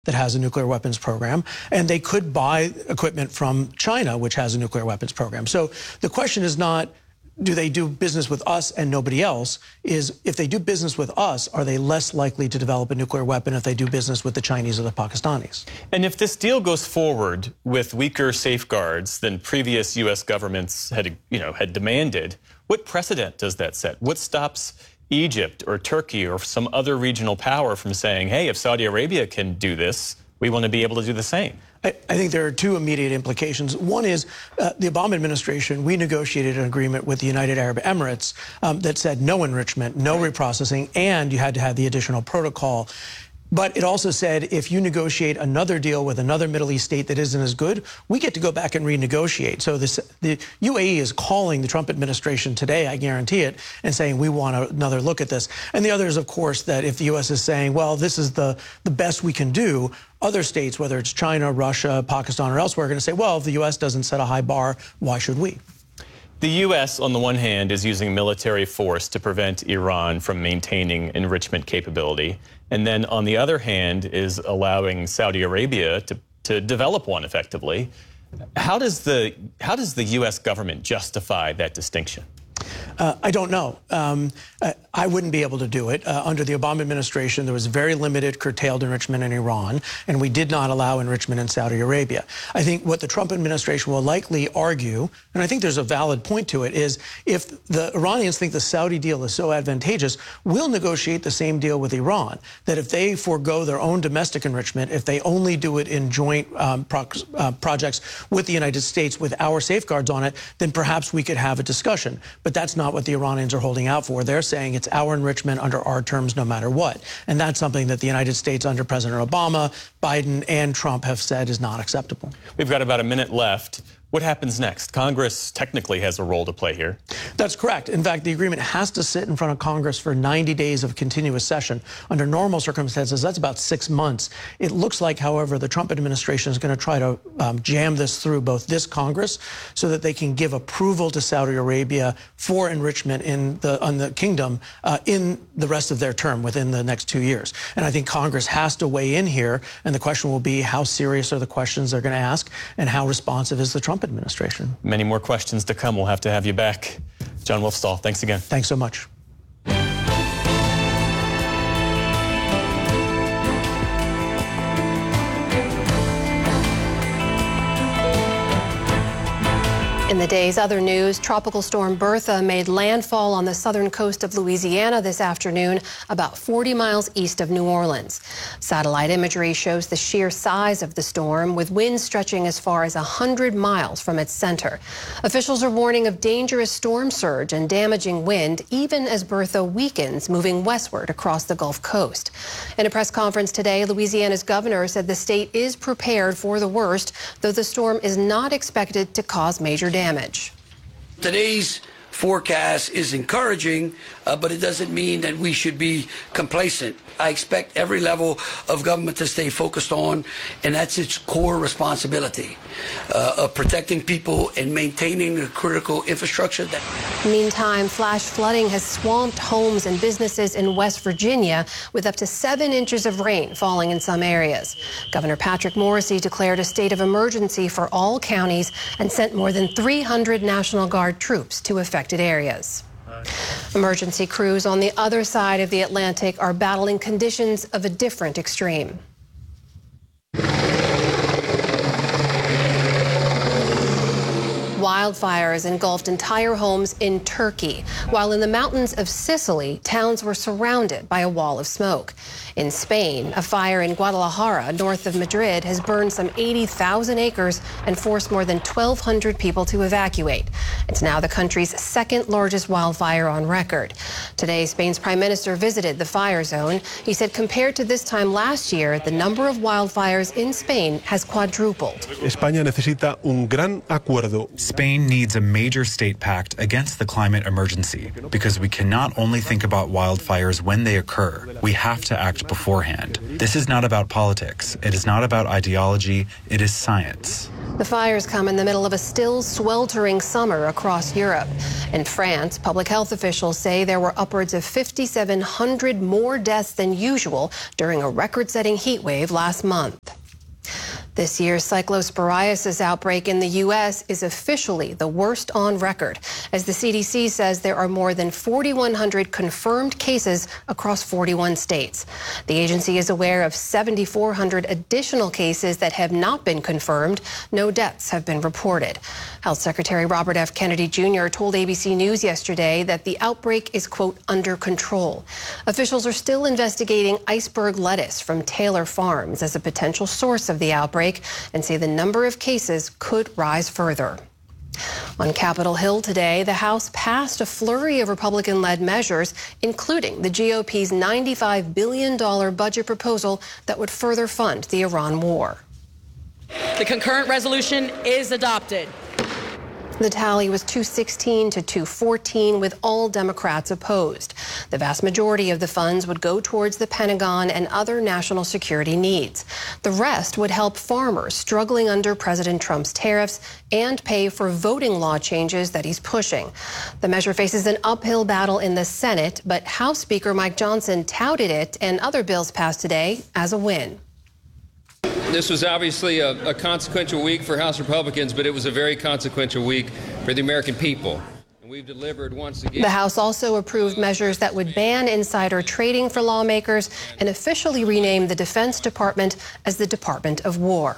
that has a nuclear weapons program, and they could buy equipment from China, which has a nuclear weapons program. So the question is not, do they do business with us and nobody else? Is if they do business with us, are they less likely to develop a nuclear weapon if they do business with the Chinese or the Pakistanis? And if this deal goes forward with weaker safeguards than previous U.S. governments had demanded, what precedent does that set? What stops Egypt or Turkey or some other regional power from saying, hey, if Saudi Arabia can do this, we want to be able to do the same? I think there are two immediate implications. One is the Obama administration, we negotiated an agreement with the United Arab Emirates that said no enrichment, no reprocessing, and you had to have the additional protocol. But it also said if you negotiate another deal with another Middle East state that isn't as good, we get to go back and renegotiate. So the UAE is calling the Trump administration today, I guarantee it, and saying we want another look at this. And the other is, of course, that if the U.S. is saying, well, this is the best we can do, other states, whether it's China, Russia, Pakistan, or elsewhere, are going to say, well, if the U.S. doesn't set a high bar, why should we? The U.S., on the one hand, is using military force to prevent Iran from maintaining enrichment capability. And then, on the other hand, is allowing Saudi Arabia to develop one effectively. How does the U.S. government justify that distinction? I don't know. I wouldn't be able to do it. Under the Obama administration, there was very limited curtailed enrichment in Iran, and we did not allow enrichment in Saudi Arabia. I think what the Trump administration will likely argue, and I think there's a valid point to it, is if the Iranians think the Saudi deal is so advantageous, we'll negotiate the same deal with Iran, that if they forego their own domestic enrichment, if they only do it in joint projects with the United States with our safeguards on it, then perhaps we could have a discussion. But that's not what the Iranians are holding out for. They're saying it's our enrichment under our terms no matter what. And that's something that the United States under President Obama, Biden, and Trump have said is not acceptable. We've got about a minute left. What happens next? Congress technically has a role to play here. That's correct. In fact, the agreement has to sit in front of Congress for 90 days of continuous session. Under normal circumstances, that's about 6 months. It looks like, however, the Trump administration is going to try to jam this through both this Congress so that they can give approval to Saudi Arabia for enrichment in the kingdom in the rest of their term within the next 2 years. And I think Congress has to weigh in here, and the question will be how serious are the questions they're going to ask and how responsive is the Trump administration. Many more questions to come. We'll have to have you back. John Wolfstall, thanks again. Thanks so much. In the day's other news, Tropical Storm Bertha made landfall on the southern coast of Louisiana this afternoon, about 40 miles east of New Orleans. Satellite imagery shows the sheer size of the storm, with winds stretching as far as 100 miles from its center. Officials are warning of dangerous storm surge and damaging wind, even as Bertha weakens, moving westward across the Gulf Coast. In a press conference today, Louisiana's governor said the state is prepared for the worst, though the storm is not expected to cause major damage. Today's forecast is encouraging, but it doesn't mean that we should be complacent. I expect every level of government to stay focused on, and that's its core responsibility of protecting people and maintaining the critical infrastructure. Meantime, flash flooding has swamped homes and businesses in West Virginia, with up to 7 inches of rain falling in some areas. Governor Patrick Morrisey declared a state of emergency for all counties and sent more than 300 National Guard troops to affected areas. Emergency crews on the other side of the Atlantic are battling conditions of a different extreme. Wildfires engulfed entire homes in Turkey, while in the mountains of Sicily, towns were surrounded by a wall of smoke. In Spain, a fire in Guadalajara, north of Madrid, has burned some 80,000 acres and forced more than 1,200 people to evacuate. It's now the country's second largest wildfire on record. Today, Spain's prime minister visited the fire zone. He said compared to this time last year, the number of wildfires in Spain has quadrupled. España necesita un gran acuerdo. Spain needs a major state pact against the climate emergency because we cannot only think about wildfires when they occur. We have to act beforehand. This is not about politics. It is not about ideology. It is science. The fires come in the middle of a still sweltering summer across Europe. In France, public health officials say there were upwards of 5,700 more deaths than usual during a record-setting heat wave last month. This year's cyclosporiasis outbreak in the U.S. is officially the worst on record, as the CDC says there are more than 4,100 confirmed cases across 41 states. The agency is aware of 7,400 additional cases that have not been confirmed. No deaths have been reported. Health Secretary Robert F. Kennedy Jr. told ABC News yesterday that the outbreak is, quote, under control. Officials are still investigating iceberg lettuce from Taylor Farms as a potential source of the outbreak, and say the number of cases could rise further. On Capitol Hill today, the House passed a flurry of Republican-led measures, including the GOP's $95 billion budget proposal that would further fund the Iran war. The concurrent resolution is adopted. The tally was 216 to 214, with all Democrats opposed. The vast majority of the funds would go towards the Pentagon and other national security needs. The rest would help farmers struggling under President Trump's tariffs and pay for voting law changes that he's pushing. The measure faces an uphill battle in the Senate, but House Speaker Mike Johnson touted it and other bills passed today as a win. This was obviously a consequential week for House Republicans, but it was a very consequential week for the American people. And we've delivered once again. The House also approved measures that would ban insider trading for lawmakers and officially rename the Defense Department as the Department of War.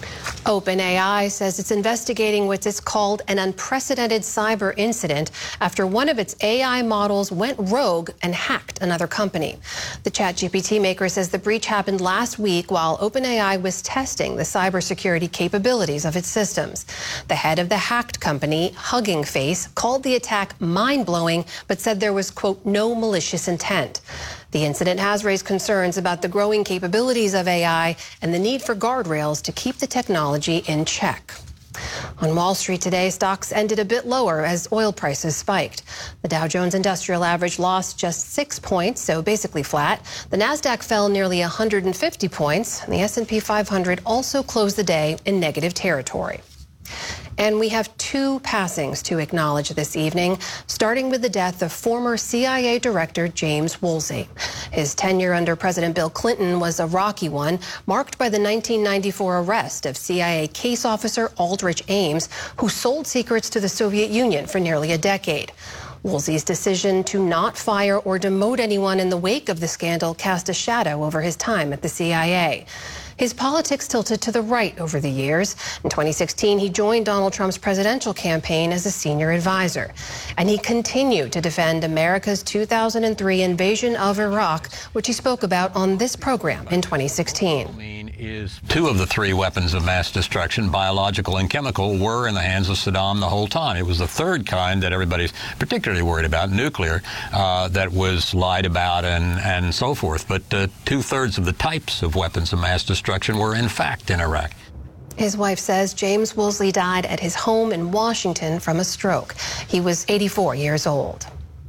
OpenAI says it's investigating what it's called an unprecedented cyber incident after one of its AI models went rogue and hacked another company. The ChatGPT maker says the breach happened last week while OpenAI was testing the cybersecurity capabilities of its systems. The head of the hacked company, Hugging Face, called the attack mind-blowing, but said there was, quote, no malicious intent. The incident has raised concerns about the growing capabilities of AI and the need for guardrails to keep the technology in check. On Wall Street today, stocks ended a bit lower as oil prices spiked. The Dow Jones Industrial Average lost just 6 points, so basically flat. The Nasdaq fell nearly 150 points. The S&P 500 also closed the day in negative territory. And we have two passings to acknowledge this evening, starting with the death of former CIA Director James Woolsey. His tenure under President Bill Clinton was a rocky one, marked by the 1994 arrest of CIA case officer Aldrich Ames, who sold secrets to the Soviet Union for nearly a decade. Woolsey's decision to not fire or demote anyone in the wake of the scandal cast a shadow over his time at the CIA. His politics tilted to the right over the years. In 2016, he joined Donald Trump's presidential campaign as a senior advisor. And he continued to defend America's 2003 invasion of Iraq, which he spoke about on this program in 2016. Two of the three weapons of mass destruction, biological and chemical, were in the hands of Saddam the whole time. It was the third kind that everybody's particularly worried about, nuclear, that was lied about and so forth. But two-thirds of the types of weapons of mass destruction were, in fact, in Iraq. His wife says James Woolsey died at his home in Washington from a stroke. He was 84 years old.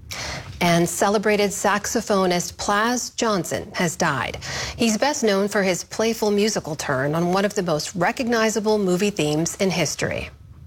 And celebrated saxophonist Plas Johnson has died. He's best known for his playful musical turn on one of the most recognizable movie themes in history.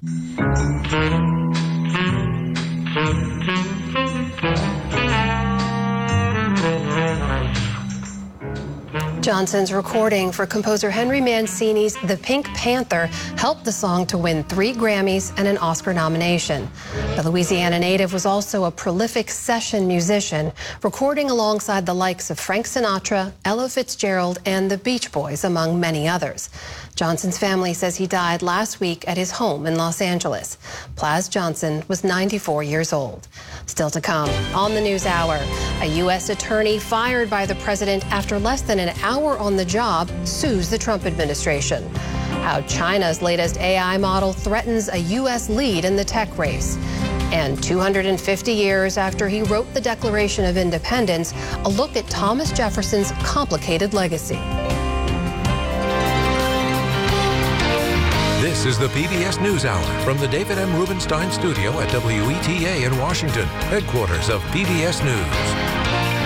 Johnson's recording for composer Henry Mancini's The Pink Panther helped the song to win 3 Grammys and an Oscar nomination. The Louisiana native was also a prolific session musician, recording alongside the likes of Frank Sinatra, Ella Fitzgerald, and the Beach Boys, among many others. Johnson's family says he died last week at his home in Los Angeles. Plas Johnson was 94 years old. Still to come on the News Hour, a U.S. attorney fired by the president after less than an hour on the job sues the Trump administration. How China's latest AI model threatens a U.S. lead in the tech race. And 250 years after he wrote the Declaration of Independence, a look at Thomas Jefferson's complicated legacy. This This is the PBS NewsHour from the David M. Rubenstein studio at WETA in Washington, headquarters of PBS News.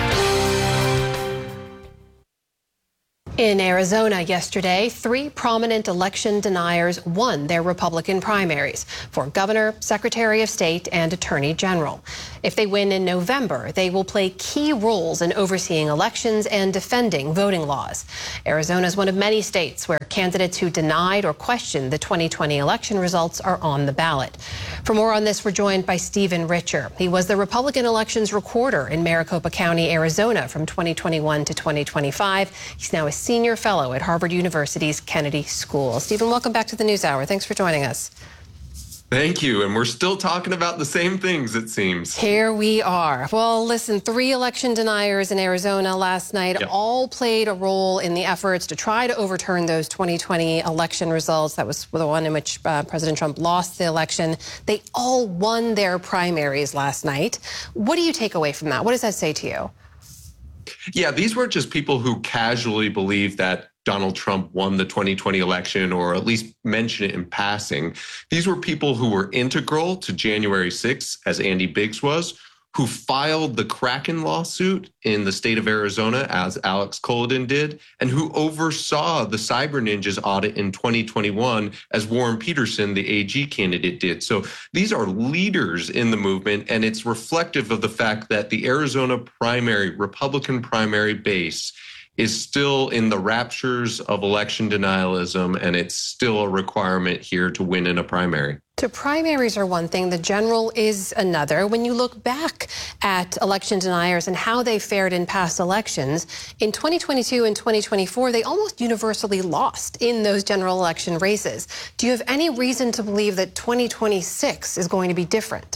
In Arizona yesterday, 3 prominent election deniers won their Republican primaries for governor, secretary of state, and attorney general. If they win in November, they will play key roles in overseeing elections and defending voting laws. Arizona is one of many states where candidates who denied or questioned the 2020 election results are on the ballot. For more on this, we're joined by Stephen Richer. He was the Republican elections recorder in Maricopa County, Arizona from 2021 to 2025. He's now a senior fellow at Harvard University's Kennedy School. Stephen, welcome back to the NewsHour. Thanks for joining us. Thank you. And we're still talking about the same things, it seems. Here we are. Well, listen, 3 election deniers in Arizona last night all played a role in the efforts to try to overturn those 2020 election results. That was the one in which President Trump lost the election. They all won their primaries last night. What do you take away from that? What does that say to you? Yeah, these weren't just people who casually believed that Donald Trump won the 2020 election, or at least mention it in passing. These were people who were integral to January 6th, as Andy Biggs was, who filed the Kraken lawsuit in the state of Arizona, as Alex Collodon did, and who oversaw the Cyber Ninjas audit in 2021, as Warren Peterson, the AG candidate, did. So these are leaders in the movement, and it's reflective of the fact that the Arizona primary, Republican primary base is still in the raptures of election denialism, and it's still a requirement here to win in a primary. So primaries are one thing, the general is another. When you look back at election deniers and how they fared in past elections, in 2022 and 2024, they almost universally lost in those general election races. Do you have any reason to believe that 2026 is going to be different?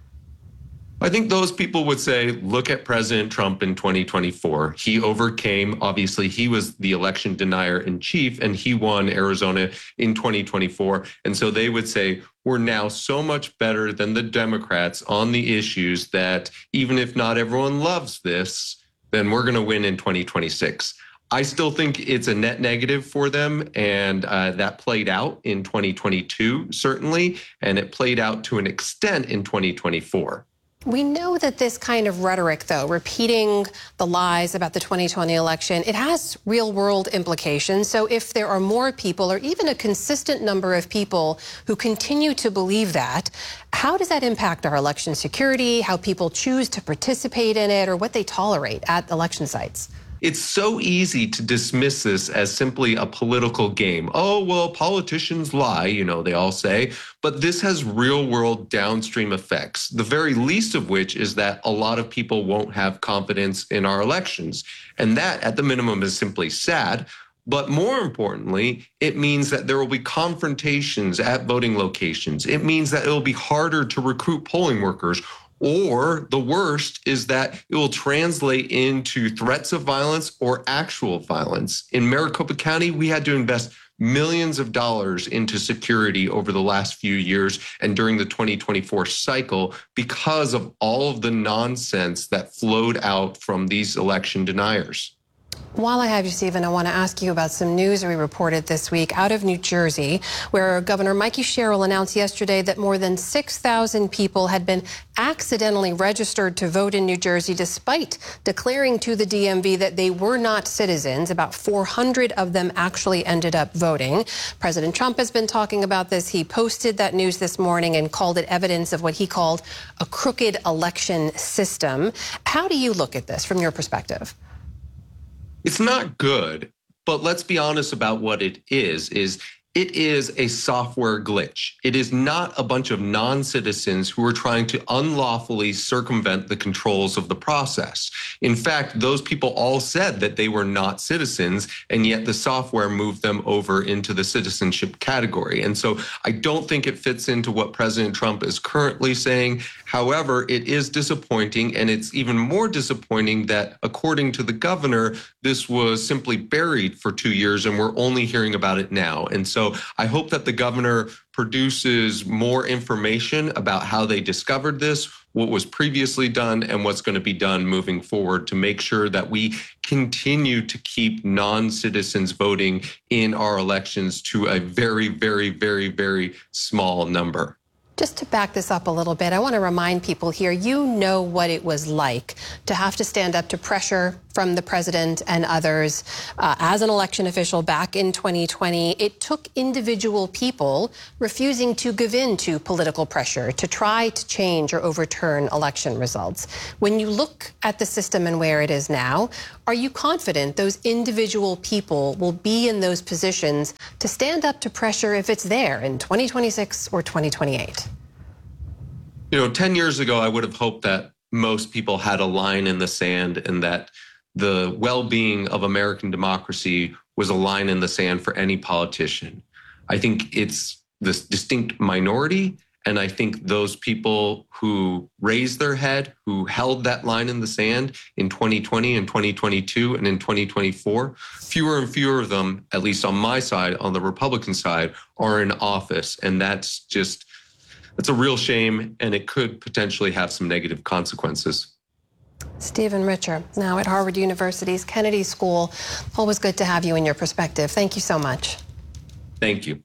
I think those people would say, look at President Trump in 2024. He overcame, obviously, he was the election denier in chief, and he won Arizona in 2024. And so they would say, we're now so much better than the Democrats on the issues that even if not everyone loves this, then we're going to win in 2026. I still think it's a net negative for them, and that played out in 2022, certainly, and it played out to an extent in 2024. We know that this kind of rhetoric, though, repeating the lies about the 2020 election, it has real-world implications. So if there are more people, or even a consistent number of people who continue to believe that, how does that impact our election security, how people choose to participate in it, or what they tolerate at election sites? It's so easy to dismiss this as simply a political game. Oh, well, politicians lie, they all say. But this has real world downstream effects, the very least of which is that a lot of people won't have confidence in our elections. And that, at the minimum, is simply sad. But more importantly, it means that there will be confrontations at voting locations. It means that it will be harder to recruit polling workers. Or the worst is that it will translate into threats of violence or actual violence. In Maricopa County, we had to invest millions of dollars into security over the last few years and during the 2024 cycle because of all of the nonsense that flowed out from these election deniers. While I have you, Stephen, I want to ask you about some news we reported this week out of New Jersey, where Governor Mikey Sherrill announced yesterday that more than 6,000 people had been accidentally registered to vote in New Jersey, despite declaring to the DMV that they were not citizens. About 400 of them actually ended up voting. President Trump has been talking about this. He posted that news this morning and called it evidence of what he called a crooked election system. How do you look at this from your perspective? It's not good, but let's be honest about what it is it is a software glitch. It is not a bunch of non-citizens who are trying to unlawfully circumvent the controls of the process. In fact, those people all said that they were not citizens, and yet the software moved them over into the citizenship category. And so I don't think it fits into what President Trump is currently saying. However, it is disappointing, and it's even more disappointing that, according to the governor, this was simply buried for 2 years, and we're only hearing about it now. And so I hope that the governor produces more information about how they discovered this, what was previously done and what's going to be done moving forward to make sure that we continue to keep non-citizens voting in our elections to a very, very, very, very small number. Just to back this up a little bit, I want to remind people here, you know what it was like to have to stand up to pressure from the president and others as an election official back in 2020. It took individual people refusing to give in to political pressure to try to change or overturn election results. When you look at the system and where it is now, are you confident those individual people will be in those positions to stand up to pressure if it's there in 2026 or 2028? 10 years ago, I would have hoped that most people had a line in the sand and that the well-being of American democracy was a line in the sand for any politician. I think it's this distinct minority, and I think those people who raised their head, who held that line in the sand in 2020 and 2022 and in 2024, fewer and fewer of them, at least on my side, on the Republican side, are in office. And that's a real shame, and it could potentially have some negative consequences. Stephen Richer, now at Harvard University's Kennedy School. Always good to have you and your perspective. Thank you so much. Thank you.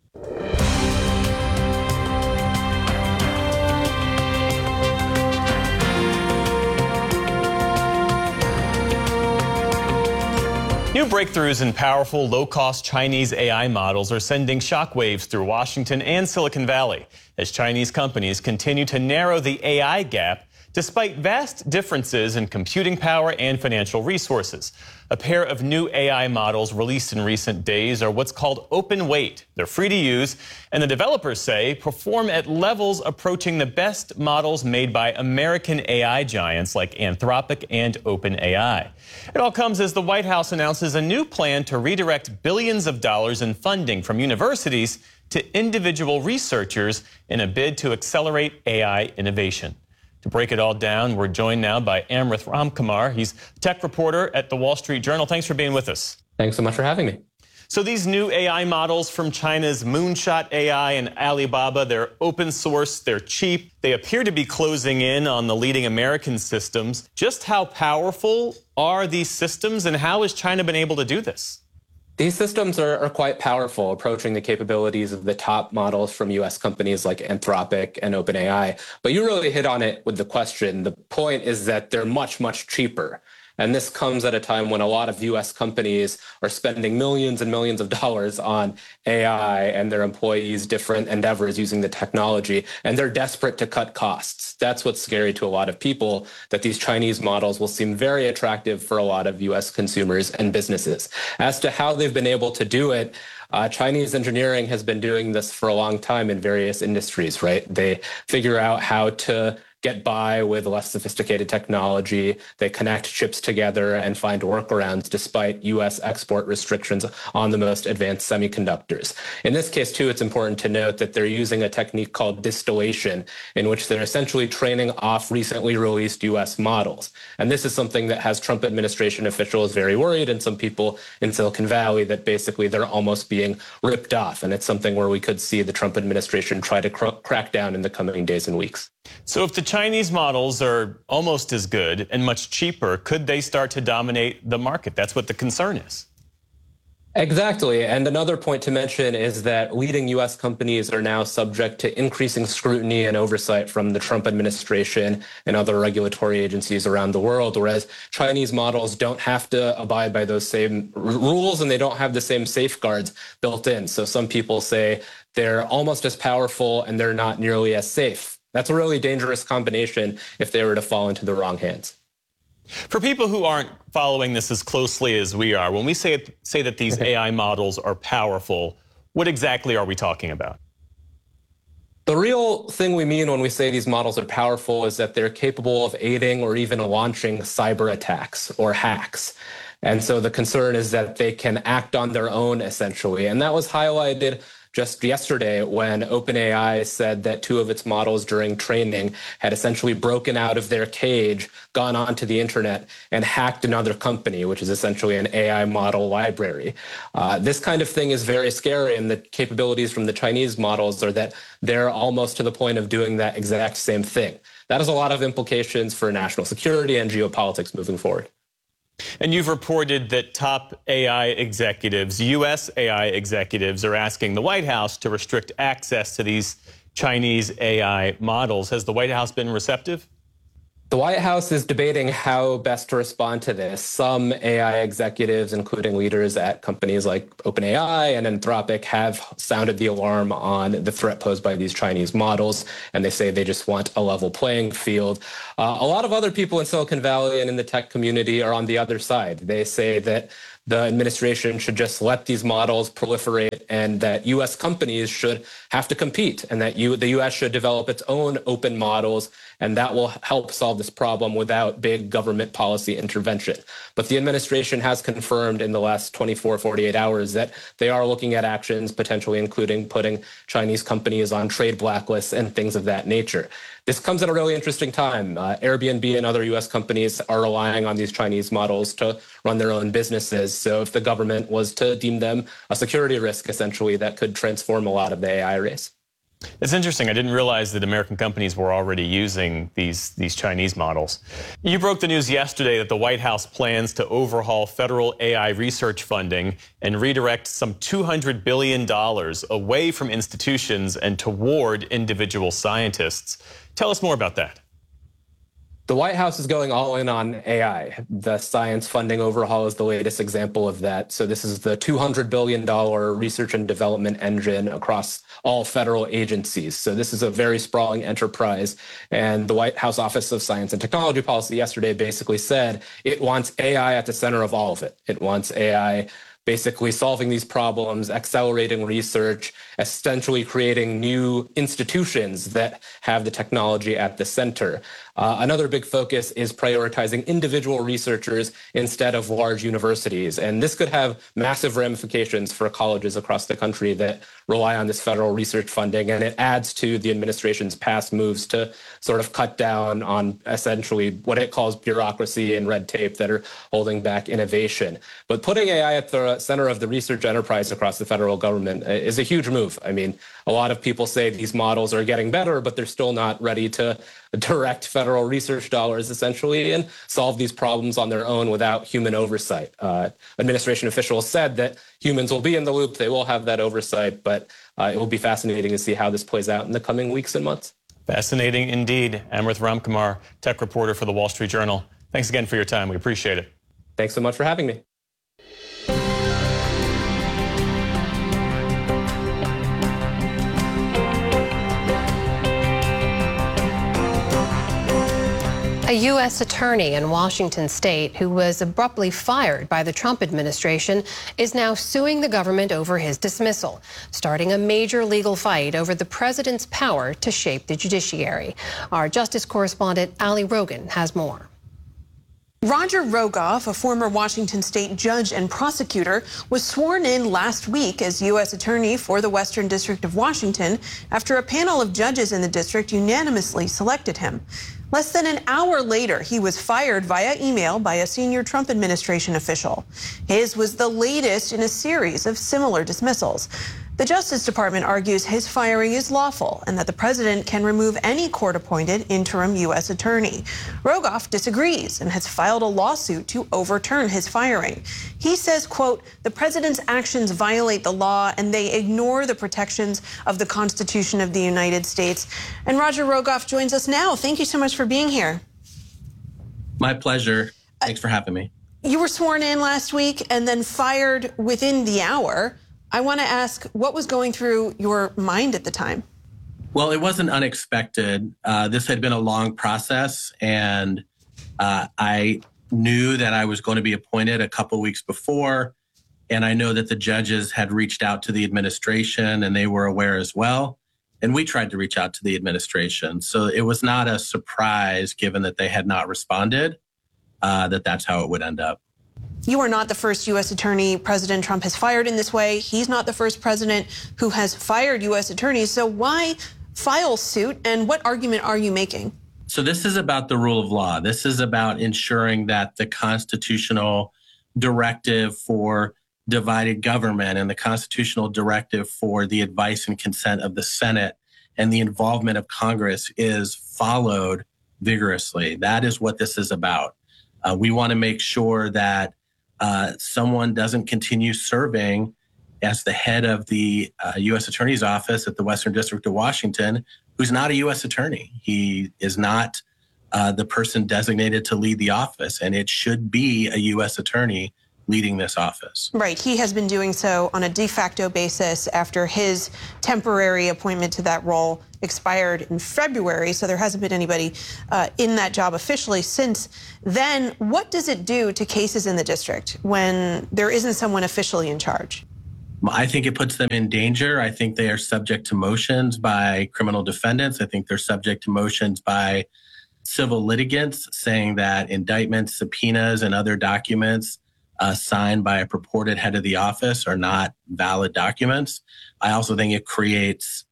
New breakthroughs in powerful, low-cost Chinese AI models are sending shockwaves through Washington and Silicon Valley as Chinese companies continue to narrow the AI gap despite vast differences in computing power and financial resources. A pair of new AI models released in recent days are what's called open weight. They're free to use, and the developers say perform at levels approaching the best models made by American AI giants like Anthropic and OpenAI. It all comes as the White House announces a new plan to redirect billions of dollars in funding from universities to individual researchers in a bid to accelerate AI innovation. To break it all down, we're joined now by Amrith Ramkumar. He's a tech reporter at the Wall Street Journal. Thanks for being with us. Thanks so much for having me. So these new AI models from China's Moonshot AI and Alibaba, they're open source, they're cheap, they appear to be closing in on the leading American systems. Just how powerful are these systems, and how has China been able to do this? These systems are quite powerful, approaching the capabilities of the top models from U.S. companies like Anthropic and OpenAI. But you really hit on it with the question. The point is that they're much, much cheaper. And this comes at a time when a lot of U.S. companies are spending millions and millions of dollars on AI and their employees' different endeavors using the technology, and they're desperate to cut costs. That's what's scary to a lot of people, that these Chinese models will seem very attractive for a lot of U.S. consumers and businesses. As to how they've been able to do it, Chinese engineering has been doing this for a long time in various industries, right? They figure out how to get by with less sophisticated technology. They connect chips together and find workarounds despite U.S. export restrictions on the most advanced semiconductors. In this case, too, it's important to note that they're using a technique called distillation, in which they're essentially training off recently released U.S. models. And this is something that has Trump administration officials very worried, and some people in Silicon Valley, that basically they're almost being ripped off. And it's something where we could see the Trump administration try to crack down in the coming days and weeks. So if the Chinese models are almost as good and much cheaper, could they start to dominate the market? That's what the concern is. Exactly. And another point to mention is that leading U.S. companies are now subject to increasing scrutiny and oversight from the Trump administration and other regulatory agencies around the world, whereas Chinese models don't have to abide by those same rules and they don't have the same safeguards built in. So some people say they're almost as powerful and they're not nearly as safe. That's a really dangerous combination if they were to fall into the wrong hands. For people who aren't following this as closely as we are, when we say that these AI models are powerful, what exactly are we talking about? The real thing we mean when we say these models are powerful is that they're capable of aiding or even launching cyber attacks or hacks. And so the concern is that they can act on their own, essentially. And that was highlighted just yesterday when OpenAI said that 2 of its models during training had essentially broken out of their cage, gone onto the internet, and hacked another company, which is essentially an AI model library. This kind of thing is very scary, and the capabilities from the Chinese models are that they're almost to the point of doing that exact same thing. That has a lot of implications for national security and geopolitics moving forward. And you've reported that top AI executives, U.S. AI executives, are asking the White House to restrict access to these Chinese AI models. Has the White House been receptive? The White House is debating how best to respond to this. Some AI executives, including leaders at companies like OpenAI and Anthropic, have sounded the alarm on the threat posed by these Chinese models, and they say they just want a level playing field. A lot of other people in Silicon Valley and in the tech community are on the other side. They say that the administration should just let these models proliferate and that U.S. companies should have to compete and that the U.S. should develop its own open models, and that will help solve this problem without big government policy intervention. But the administration has confirmed in the last 24, 48 hours that they are looking at actions, potentially including putting Chinese companies on trade blacklists and things of that nature. This comes at a really interesting time. Airbnb and other U.S. companies are relying on these Chinese models to run their own businesses. So if the government was to deem them a security risk, essentially, that could transform a lot of the AI race. It's interesting. I didn't realize that American companies were already using these Chinese models. You broke the news yesterday that the White House plans to overhaul federal AI research funding and redirect some $200 billion away from institutions and toward individual scientists. Tell us more about that. The White House is going all in on AI. The science funding overhaul is the latest example of that. So this is the $200 billion research and development engine across all federal agencies. So this is a very sprawling enterprise. And the White House Office of Science and Technology Policy yesterday basically said it wants AI at the center of all of it. It wants AI basically solving these problems, accelerating research, essentially creating new institutions that have the technology at the center. Another big focus is prioritizing individual researchers instead of large universities. And this could have massive ramifications for colleges across the country that rely on this federal research funding. And it adds to the administration's past moves to sort of cut down on essentially what it calls bureaucracy and red tape that are holding back innovation. But putting AI at the center of the research enterprise across the federal government is a huge move. I mean, a lot of people say these models are getting better, but they're still not ready to direct federal research dollars, essentially, and solve these problems on their own without human oversight. Administration officials said that humans will be in the loop. They will have that oversight, but it will be fascinating to see how this plays out in the coming weeks and months. Fascinating indeed. Amrith Ramkumar, tech reporter for the Wall Street Journal. Thanks again for your time. We appreciate it. Thanks so much for having me. A U.S. attorney in Washington state who was abruptly fired by the Trump administration is now suing the government over his dismissal, starting a major legal fight over the president's power to shape the judiciary. Our justice correspondent Ali Rogan has more. Roger Rogoff, a former Washington state judge and prosecutor, was sworn in last week as U.S. attorney for the Western District of Washington after a panel of judges in the district unanimously selected him. Less than an hour later, he was fired via email by a senior Trump administration official. His was the latest in a series of similar dismissals. The Justice Department argues his firing is lawful and that the president can remove any court-appointed interim U.S. attorney. Rogoff disagrees and has filed a lawsuit to overturn his firing. He says, quote, the president's actions violate the law and they ignore the protections of the Constitution of the United States. And Roger Rogoff joins us now. Thank you so much for being here. My pleasure. Thanks for having me. You were sworn in last week and then fired within the hour. I want to ask, what was going through your mind at the time? Well, it wasn't unexpected. This had been a long process, and I knew that I was going to be appointed a couple weeks before, and I know that the judges had reached out to the administration, and they were aware as well, and we tried to reach out to the administration. So it was not a surprise, given that they had not responded, that's how it would end up. You are not the first U.S. attorney President Trump has fired in this way. He's not the first president who has fired U.S. attorneys. So why file suit, and what argument are you making? So this is about the rule of law. This is about ensuring that the constitutional directive for divided government and the constitutional directive for the advice and consent of the Senate and the involvement of Congress is followed vigorously. That is what this is about. We want to make sure that someone doesn't continue serving as the head of the U.S. Attorney's Office at the Western District of Washington, who's not a U.S. attorney. He is not the person designated to lead the office, and it should be a U.S. attorney leading this office. Right. He has been doing so on a de facto basis after his temporary appointment to that role expired in February. So there hasn't been anybody in that job officially since then. What does it do to cases in the district when there isn't someone officially in charge? I think it puts them in danger. I think they are subject to motions by criminal defendants. I think they're subject to motions by civil litigants saying that indictments, subpoenas, and other documents signed by a purported head of the office are not valid documents. I also think it creates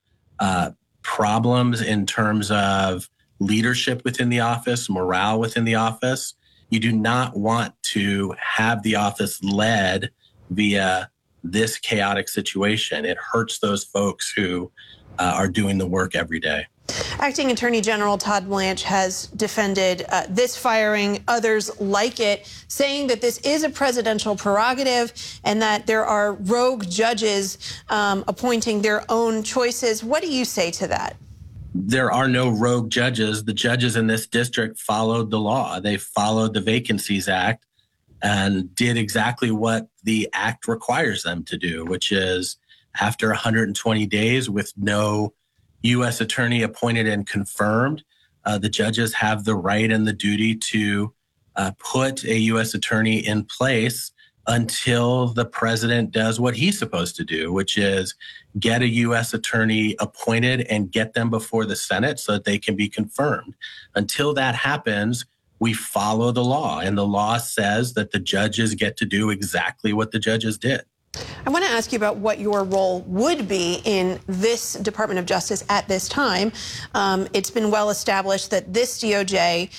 problems in terms of leadership within the office, morale within the office. You do not want to have the office led via this chaotic situation. It hurts those folks who are doing the work every day. Acting Attorney General Todd Blanche has defended this firing, others like it, saying that this is a presidential prerogative and that there are rogue judges appointing their own choices. What do you say to that? There are no rogue judges. The judges in this district followed the law. They followed the Vacancies Act and did exactly what the act requires them to do, which is after 120 days with no U.S. attorney appointed and confirmed, the judges have the right and the duty to put a U.S. attorney in place until the president does what he's supposed to do, which is get a U.S. attorney appointed and get them before the Senate so that they can be confirmed. Until that happens, we follow the law, and the law says that the judges get to do exactly what the judges did. I want to ask you about what your role would be in this Department of Justice at this time. It's been well established that this DOJ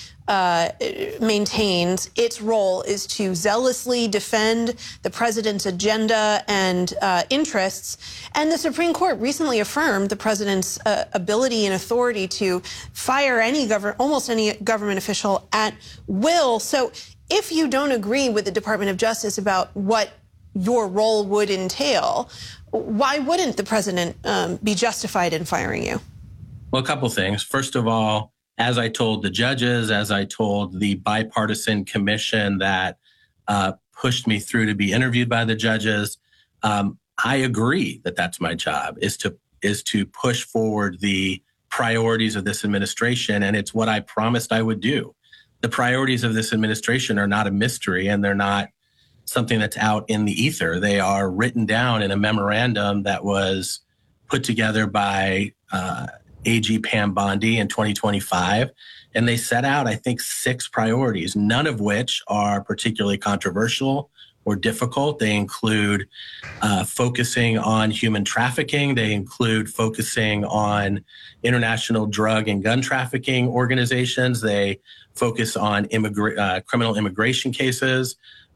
maintains its role is to zealously defend the president's agenda and interests. And the Supreme Court recently affirmed the president's ability and authority to fire almost any government official at will. So if you don't agree with the Department of Justice about what your role would entail, why wouldn't the president be justified in firing you? Well, a couple things. First of all, as I told the judges, as I told the bipartisan commission that pushed me through to be interviewed by the judges, I agree that that's my job, is to push forward the priorities of this administration, and it's what I promised I would do. The priorities of this administration are not a mystery, and they're not something that's out in the ether. They are written down in a memorandum that was put together by AG Pam Bondi in 2025. And they set out, I think, 6 priorities, none of which are particularly controversial or difficult. They include focusing on human trafficking. They include focusing on international drug and gun trafficking organizations. They focus on criminal immigration cases.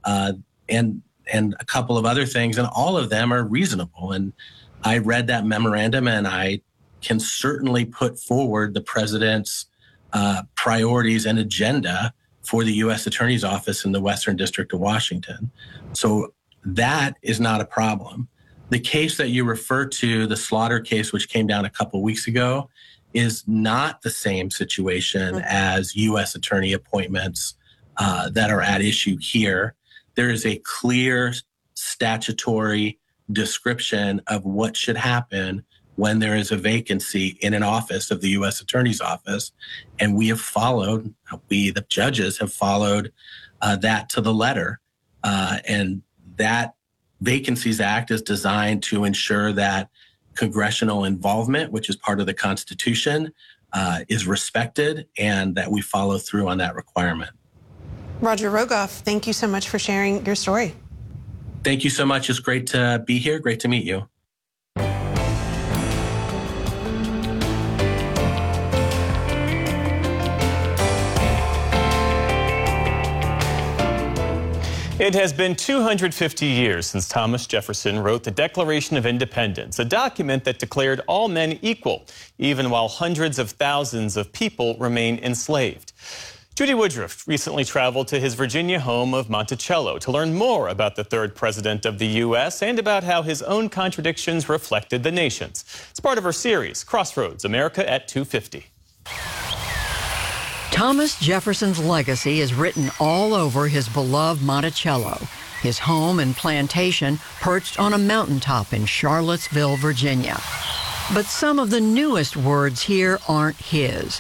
And a couple of other things, and all of them are reasonable. And I read that memorandum, and I can certainly put forward the president's priorities and agenda for the U.S. Attorney's Office in the Western District of Washington. So that is not a problem. The case that you refer to, the Slaughter case, which came down a couple of weeks ago, is not the same situation as U.S. attorney appointments that are at issue here. There is a clear statutory description of what should happen when there is a vacancy in an office of the U.S. Attorney's Office. And we have followed, the judges have followed that to the letter. And that Vacancies Act is designed to ensure that congressional involvement, which is part of the Constitution, is respected, and that we follow through on that requirement. Roger Rogoff, thank you so much for sharing your story. Thank you so much. It's great to be here. Great to meet you. It has been 250 years since Thomas Jefferson wrote the Declaration of Independence, a document that declared all men equal, even while hundreds of thousands of people remain enslaved. Judy Woodruff recently traveled to his Virginia home of Monticello to learn more about the third president of the U.S. and about how his own contradictions reflected the nation's. It's part of her series, Crossroads, America at 250. Thomas Jefferson's legacy is written all over his beloved Monticello, his home and plantation perched on a mountaintop in Charlottesville, Virginia. But some of the newest words here aren't his.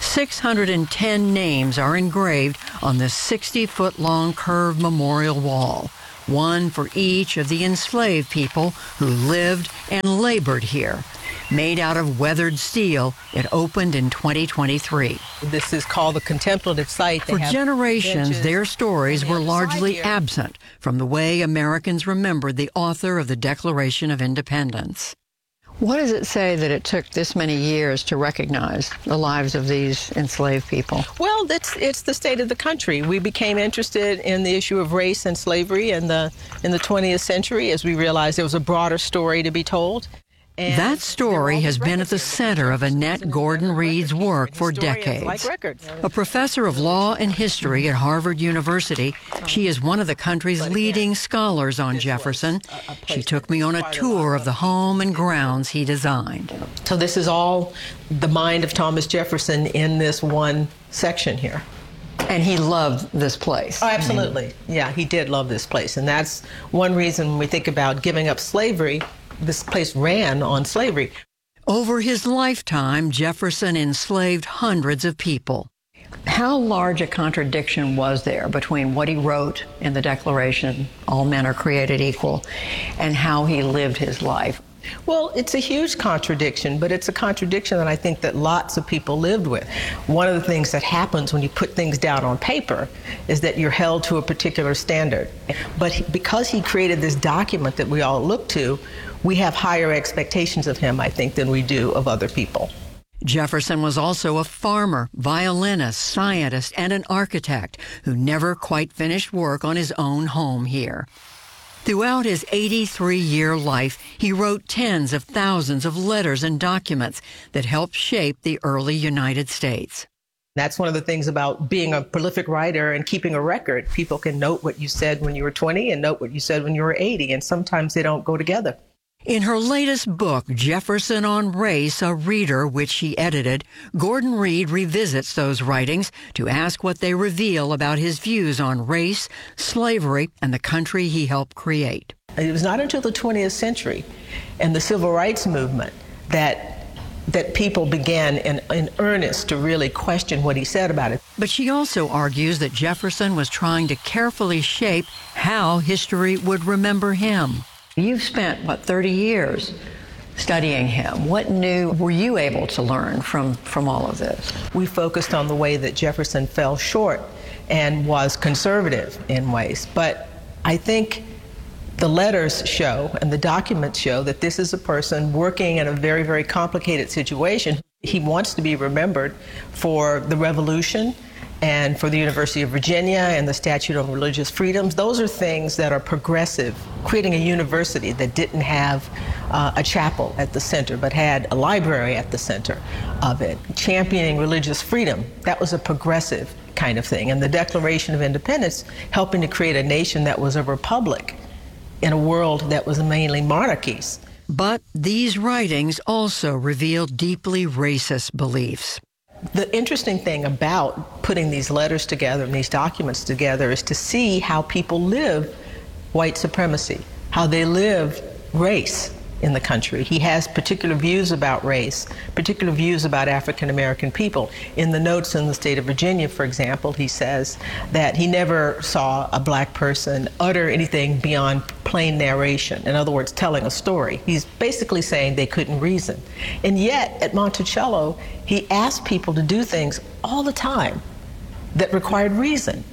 610 names are engraved on this 60-foot-long curved memorial wall, one for each of the enslaved people who lived and labored here. Made out of weathered steel, it opened in 2023. This is called the contemplative site. For generations, their stories were largely absent from the way Americans remembered the author of the Declaration of Independence. What does it say that it took this many years to recognize the lives of these enslaved people? Well, it's the state of the country. We became interested in the issue of race and slavery in the 20th century as we realized there was a broader story to be told. And that story has been at the center of Annette Gordon Reed's work for decades. A professor of law and history at Harvard University, she is one of the country's leading scholars on Jefferson. She took me on a tour of the home and grounds he designed. So this is all the mind of Thomas Jefferson in this one section here. And he loved this place. Oh, absolutely. Yeah, he did love this place. And that's one reason when we think about giving up slavery, this place ran on slavery. Over his lifetime, Jefferson enslaved hundreds of people. How large a contradiction was there between what he wrote in the Declaration, all men are created equal, and how he lived his life? Well, it's a huge contradiction, but it's a contradiction that I think that lots of people lived with. One of the things that happens when you put things down on paper is that you're held to a particular standard. But because he created this document that we all look to, we have higher expectations of him, I think, than we do of other people. Jefferson was also a farmer, violinist, scientist, and an architect who never quite finished work on his own home here. Throughout his 83-year life, he wrote tens of thousands of letters and documents that helped shape the early United States. That's one of the things about being a prolific writer and keeping a record. People can note what you said when you were 20 and note what you said when you were 80, and sometimes they don't go together. In her latest book, Jefferson on Race, a Reader, which she edited, Gordon Reed revisits those writings to ask what they reveal about his views on race, slavery, and the country he helped create. It was not until the 20th century and the civil rights movement that people began in earnest to really question what he said about it. But she also argues that Jefferson was trying to carefully shape how history would remember him. You've spent, 30 years studying him. What new were you able to learn from all of this? We focused on the way that Jefferson fell short and was conservative in ways. But I think the letters show and the documents show that this is a person working in a very, very complicated situation. He wants to be remembered for the Revolution and for the University of Virginia and the Statute on Religious Freedoms. Those are things that are progressive, creating a university that didn't have a chapel at the center, but had a library at the center of it. Championing religious freedom, that was a progressive kind of thing. And the Declaration of Independence, helping to create a nation that was a republic in a world that was mainly monarchies. But these writings also reveal deeply racist beliefs. The interesting thing about putting these letters together and these documents together is to see how people live white supremacy, how they live race in the country. He has particular views about race, particular views about African American people. In the notes in the state of Virginia, for example, he says that he never saw a black person utter anything beyond plain narration. In other words, telling a story. He's basically saying they couldn't reason. And yet, at Monticello, he asked people to do things all the time that required reason.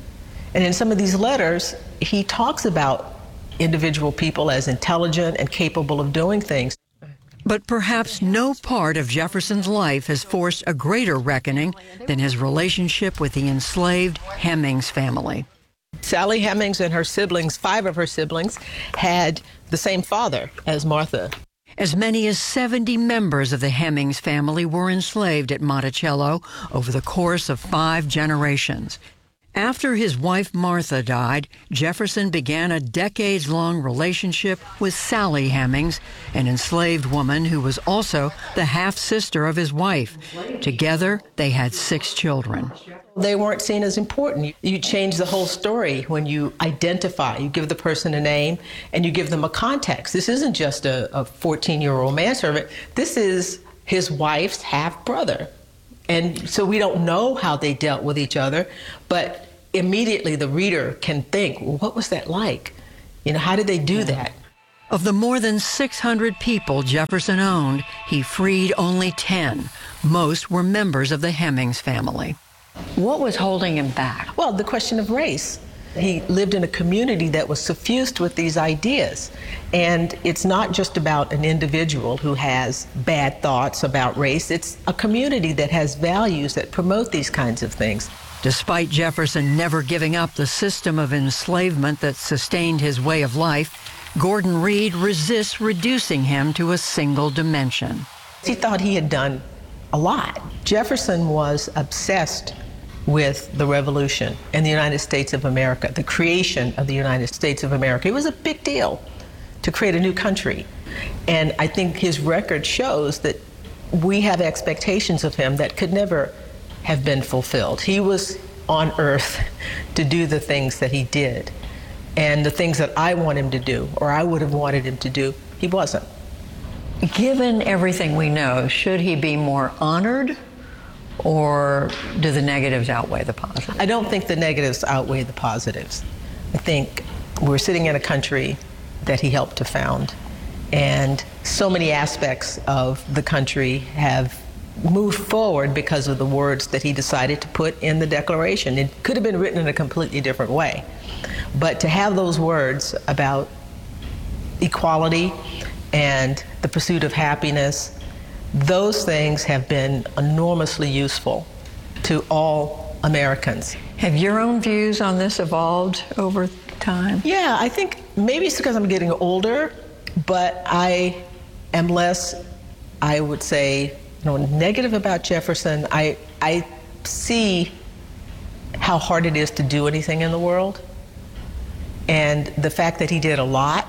And in some of these letters, he talks about individual people as intelligent and capable of doing things. But perhaps no part of Jefferson's life has forced a greater reckoning than his relationship with the enslaved Hemings family. Sally Hemings and her siblings, 5 of her siblings, had the same father as Martha. As many as 70 members of the Hemings family were enslaved at Monticello over the course of 5 generations. After his wife Martha died, Jefferson began a decades-long relationship with Sally Hemings, an enslaved woman who was also the half-sister of his wife. Together, they had 6 children. They weren't seen as important. You change the whole story when you identify. You give the person a name and you give them a context. This isn't just a 14-year-old manservant. This is his wife's half-brother. And so we don't know how they dealt with each other, but immediately the reader can think, well, what was that like? You know, how did they do that? Of the more than 600 people Jefferson owned, he freed only 10. Most were members of the Hemings family. What was holding him back? Well, the question of race. He lived in a community that was suffused with these ideas. And it's not just about an individual who has bad thoughts about race. It's a community that has values that promote these kinds of things. Despite Jefferson never giving up the system of enslavement that sustained his way of life, Gordon Reed resists reducing him to a single dimension. He thought he had done a lot. Jefferson was obsessed with the revolution in the United States of America, the creation of the United States of America. It was a big deal to create a new country. And I think his record shows that we have expectations of him that could never have been fulfilled. He was on earth to do the things that he did. And the things that I want him to do, or I would have wanted him to do, he wasn't. Given everything we know, should he be more honored, or do the negatives outweigh the positives? I don't think the negatives outweigh the positives. I think we're sitting in a country that he helped to found, and so many aspects of the country have moved forward because of the words that he decided to put in the Declaration. It could have been written in a completely different way, but to have those words about equality and the pursuit of happiness, those things have been enormously useful to all Americans. Have your own views on this evolved over time? Yeah, I think maybe it's because I'm getting older, but I am less, I would say, negative about Jefferson. I see how hard it is to do anything in the world, and the fact that he did a lot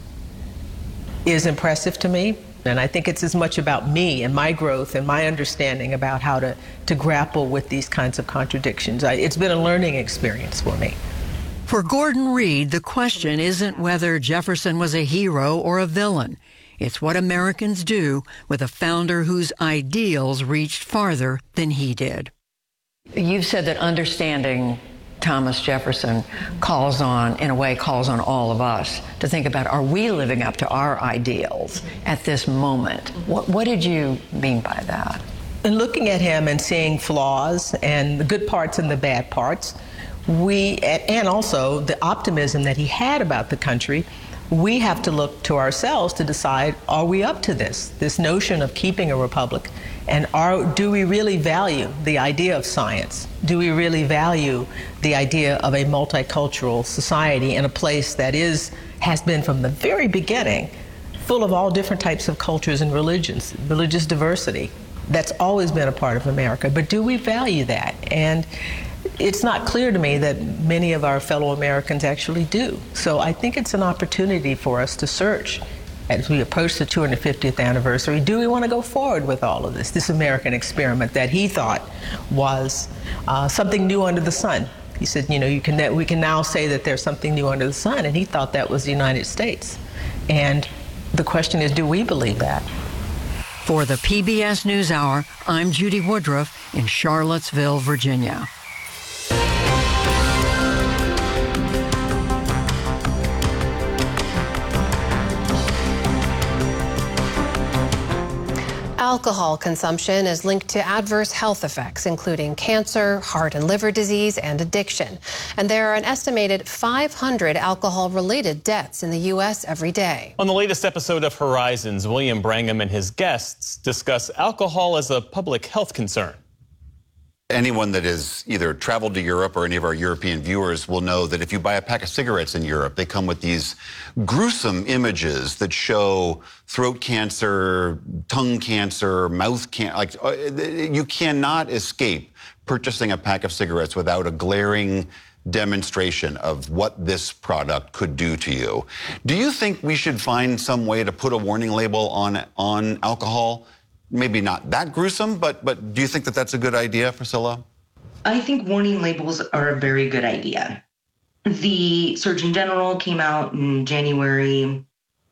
is impressive to me. And I think it's as much about me and my growth and my understanding about how to grapple with these kinds of contradictions. It's been a learning experience for me. For Gordon Reed, the question isn't whether Jefferson was a hero or a villain. It's what Americans do with a founder whose ideals reached farther than he did. You've said that understanding Thomas Jefferson calls on all of us to think about, are we living up to our ideals at this moment? What did you mean by that? In looking at him and seeing flaws and the good parts and the bad parts, and also the optimism that he had about the country, we have to look to ourselves to decide, are we up to this notion of keeping a republic? And do we really value the idea of science? Do we really value the idea of a multicultural society in a place that has been from the very beginning full of all different types of cultures and religions, religious diversity? That's always been a part of America. But do we value that? And it's not clear to me that many of our fellow Americans actually do. So I think it's an opportunity for us to search as we approach the 250th anniversary. Do we want to go forward with all of this American experiment that he thought was something new under the sun? He said, we can now say that there's something new under the sun, and he thought that was the United States. And the question is, do we believe that? For the PBS NewsHour, I'm Judy Woodruff in Charlottesville, Virginia. Alcohol consumption is linked to adverse health effects, including cancer, heart and liver disease, and addiction. And there are an estimated 500 alcohol-related deaths in the U.S. every day. On the latest episode of Horizons, William Brangham and his guests discuss alcohol as a public health concern. Anyone that has either traveled to Europe or any of our European viewers will know that if you buy a pack of cigarettes in Europe, they come with these gruesome images that show throat cancer, tongue cancer, mouth cancer. Like, you cannot escape purchasing a pack of cigarettes without a glaring demonstration of what this product could do to you. Do you think we should find some way to put a warning label on alcohol? Maybe not that gruesome, but do you think that that's a good idea, Priscilla? I think warning labels are a very good idea. The Surgeon General came out in January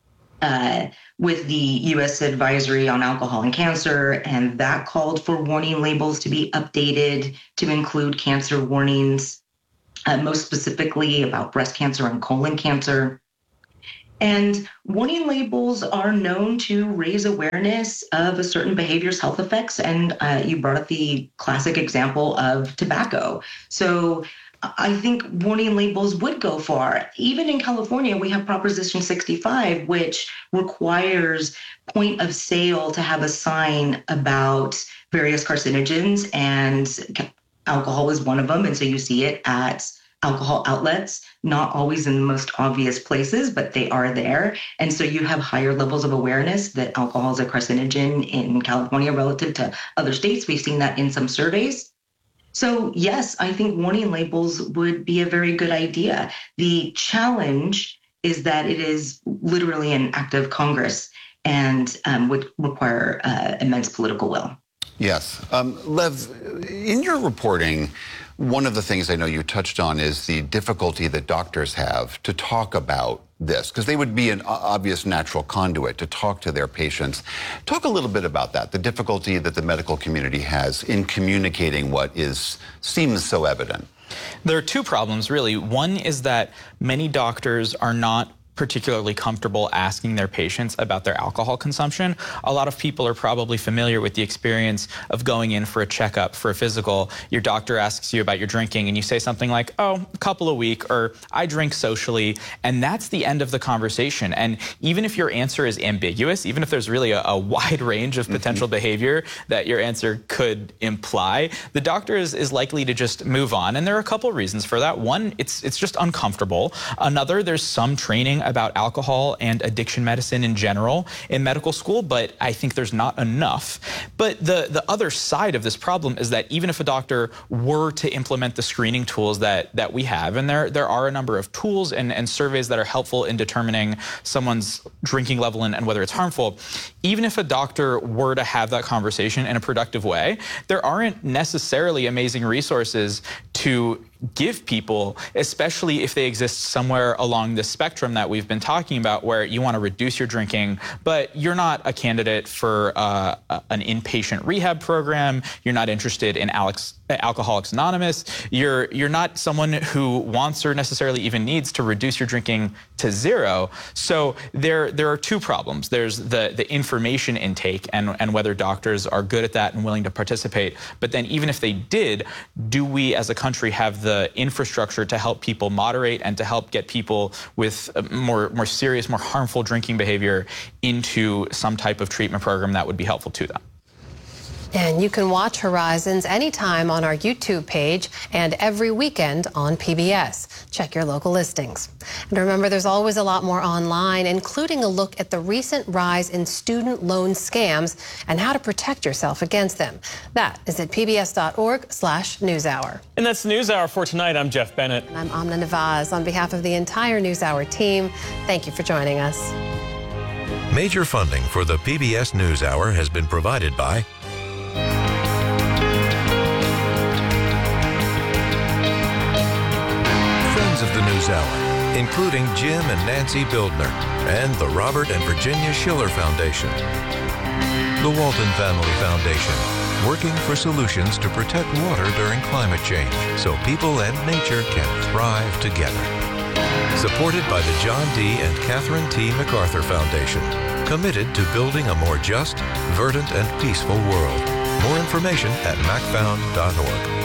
with the U.S. Advisory on Alcohol and Cancer, and that called for warning labels to be updated to include cancer warnings, most specifically about breast cancer and colon cancer. And warning labels are known to raise awareness of a certain behavior's health effects. And you brought up the classic example of tobacco. So I think warning labels would go far. Even in California, we have Proposition 65, which requires point of sale to have a sign about various carcinogens, and alcohol is one of them. And so you see it at alcohol outlets, not always in the most obvious places, but they are there. And so you have higher levels of awareness that alcohol is a carcinogen in California relative to other states. We've seen that in some surveys. So yes, I think warning labels would be a very good idea. The challenge is that it is literally an act of Congress and would require immense political will. Yes. Lev, in your reporting, one of the things I know you touched on is the difficulty that doctors have to talk about this, because they would be an obvious natural conduit to talk to their patients. Talk a little bit about that, the difficulty that the medical community has in communicating what seems so evident. There are two problems, really. One is that many doctors are not particularly comfortable asking their patients about their alcohol consumption. A lot of people are probably familiar with the experience of going in for a checkup, for a physical. Your doctor asks you about your drinking and you say something like, oh, a couple a week, or I drink socially, and that's the end of the conversation. And even if your answer is ambiguous, even if there's really a wide range of potential behavior that your answer could imply, the doctor is likely to just move on. And there are a couple reasons for that. One, it's just uncomfortable. Another, there's some training about alcohol and addiction medicine in general in medical school, but I think there's not enough. But the other side of this problem is that even if a doctor were to implement the screening tools that we have, and there are a number of tools and surveys that are helpful in determining someone's drinking level and whether it's harmful, even if a doctor were to have that conversation in a productive way, there aren't necessarily amazing resources to give people, especially if they exist somewhere along the spectrum that we've been talking about, where you want to reduce your drinking, but you're not a candidate for an inpatient rehab program. You're not interested in Alcoholics Anonymous. You're not someone who wants or necessarily even needs to reduce your drinking to zero. So there are two problems. There's the information intake and whether doctors are good at that and willing to participate. But then even if they did, do we as a country have the infrastructure to help people moderate and to help get people with more serious, more harmful drinking behavior into some type of treatment program that would be helpful to them? And you can watch Horizons anytime on our YouTube page and every weekend on PBS. Check your local listings. And remember, there's always a lot more online, including a look at the recent rise in student loan scams and how to protect yourself against them. That is at pbs.org/newshour. And that's the NewsHour for tonight. I'm Jeff Bennett. And I'm Amna Nawaz. On behalf of the entire NewsHour team, thank you for joining us. Major funding for the PBS NewsHour has been provided by friends of the NewsHour, including Jim and Nancy Bildner, and the Robert and Virginia Schiller Foundation. The Walton Family Foundation, working for solutions to protect water during climate change so people and nature can thrive together. Supported by the John D. and Catherine T. MacArthur Foundation. Committed to building a more just, verdant, and peaceful world. More information at macfound.org.